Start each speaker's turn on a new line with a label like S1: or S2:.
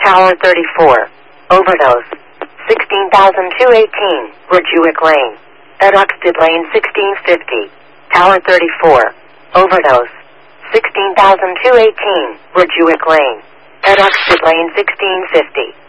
S1: Tower 34. Overdose. 16,218. Ridgewick Lane. At Uxted Lane 1650. Tower 34. Overdose. 16,218. Ridgewick Lane. At Uxted Lane 1650.